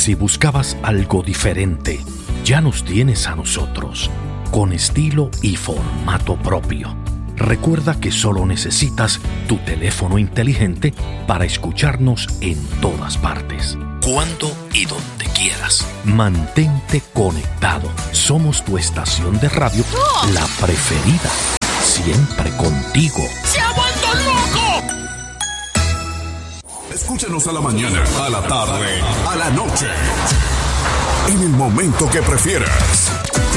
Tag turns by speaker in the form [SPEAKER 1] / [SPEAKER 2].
[SPEAKER 1] Si buscabas algo diferente, ya nos tienes a nosotros, con estilo y formato propio. Recuerda que solo necesitas tu teléfono inteligente para escucharnos en todas partes, cuando y donde quieras. Mantente conectado. Somos tu estación de radio, la preferida. Siempre contigo.
[SPEAKER 2] ¡Se ha vuelto loco!
[SPEAKER 3] Escúchanos a la mañana, a la tarde, a la noche. En el momento que prefieras.